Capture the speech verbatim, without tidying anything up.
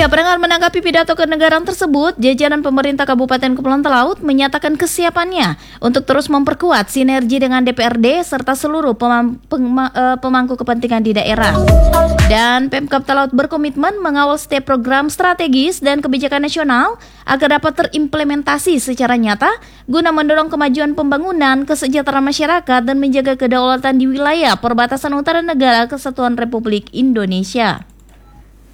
Ya, pendengar, menanggapi pidato kenegaraan tersebut, jajaran pemerintah Kabupaten Kepulauan Talaut menyatakan kesiapannya untuk terus memperkuat sinergi dengan D P R D serta seluruh pemam, pema, uh, pemangku kepentingan di daerah. Dan Pemkab Talaut berkomitmen mengawal setiap program strategis dan kebijakan nasional agar dapat terimplementasi secara nyata guna mendorong kemajuan pembangunan, kesejahteraan masyarakat dan menjaga kedaulatan di wilayah perbatasan utara negara Kesatuan Republik Indonesia.